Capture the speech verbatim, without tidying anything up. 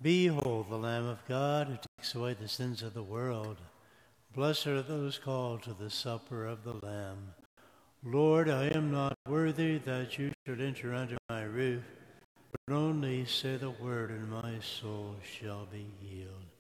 Behold the Lamb of God who takes away the sins of the world. Blessed are those called to the supper of the Lamb. Lord, I am not worthy that you should enter under my roof, but only say the word and my soul shall be healed.